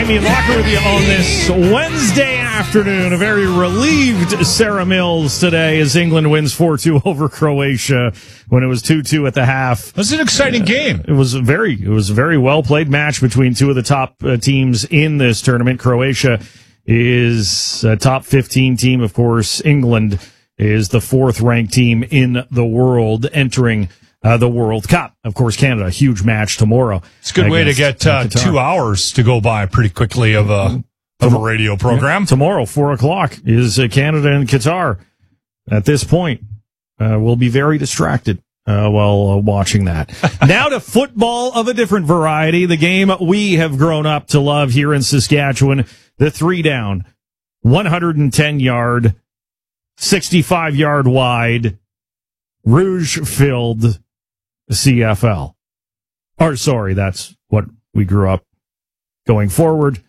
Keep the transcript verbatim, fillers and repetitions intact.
Jamie Locker with you on this Wednesday afternoon. A very relieved Sarah Mills today as England wins four two over Croatia when it was two two at the half. It was an exciting uh, game. It was a very, it was a very well played match between two of the top uh, teams in this tournament. Croatia is a top fifteen team, of course. England is the fourth ranked team in the world entering Uh, the World Cup. Of course, Canada, a huge match tomorrow. It's a good way to get uh, two hours to go by pretty quickly of a of a radio program. Yeah. Tomorrow, four o'clock, is uh, Canada and Qatar. At this point, uh, we'll be very distracted uh, while uh, watching that. Now to football of a different variety, the game we have grown up to love here in Saskatchewan. The three down, one hundred ten yard, sixty-five yard wide, Rouge-filled C F L. Or, sorry, that's what we grew up going forward.